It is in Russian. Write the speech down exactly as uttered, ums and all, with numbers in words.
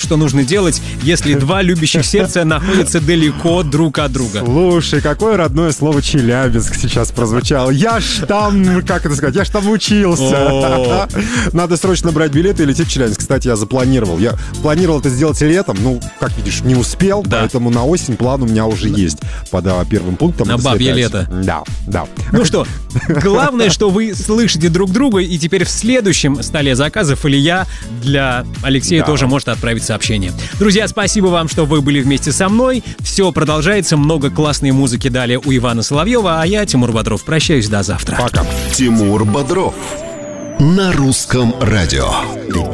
что нужно делать, если два любящих сердца находятся далеко друг от друга. Слушай, какое родное слово Челябинск сейчас прозвучало. Я ж там, как это сказать, я ж там учился. Надо срочно брать билеты и лететь в Челябинск. Кстати, я запланировал. Я планировал это сделать летом, ну, как видишь, не успел, да. Поэтому на осень план у меня уже есть под а, первым пунктом. На бабье лето. Да, да. Ну что, главное, что вы слышите друг друга, и теперь в следующем столе заказов Илья для Алексея да. тоже может отправить сообщение. Друзья, спасибо вам, что вы были вместе со мной. Все продолжается, много классной музыки далее у Ивана Соловьева, а я, Тимур Бодров, прощаюсь до завтра. Пока. Тимур Бодров на русском радио.